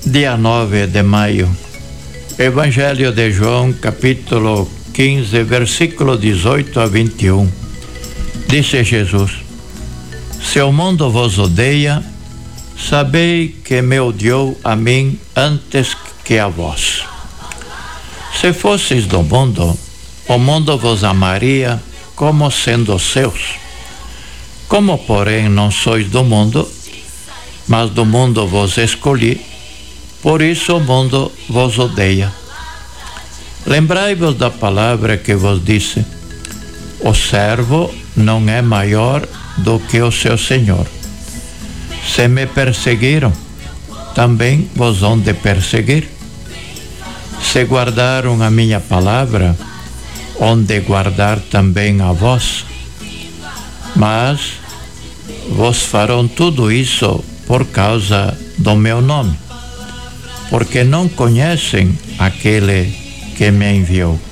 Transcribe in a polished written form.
Dia 9 de maio. Evangelho de João, capítulo 15, versículo 18 a 21. Disse Jesus: Se o mundo vos odeia, sabei que me odiou a mim antes que a vós. Se fosseis do mundo, o mundo vos amaria como sendo seus. Como, porém, não sois do mundo, mas do mundo vos escolhi, por isso o mundo vos odeia. Lembrai-vos da palavra que vos disse: o servo não é maior do que o seu senhor. Se me perseguiram, também vos hão de perseguir. Se guardaram a minha palavra, hão de guardar também a vós. Mas vos farão tudo isso por causa do meu nome, porque não conhecem aquele que me enviou.